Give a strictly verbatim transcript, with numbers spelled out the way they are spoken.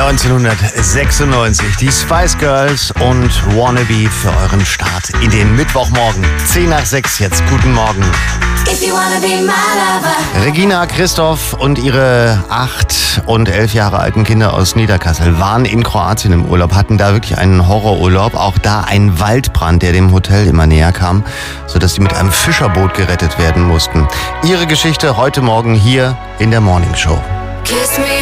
neunzehnhundertsechsundneunzig, die Spice Girls und Wannabe für euren Start in den Mittwochmorgen. zehn nach sechs jetzt, guten Morgen. If you wanna be my lover. Regina, Christoph und ihre acht und elf Jahre alten Kinder aus Niederkassel waren in Kroatien im Urlaub, hatten da wirklich einen Horrorurlaub. Auch da ein Waldbrand, der dem Hotel immer näher kam, sodass sie mit einem Fischerboot gerettet werden mussten. Ihre Geschichte heute Morgen hier in der Morning Show. Kiss me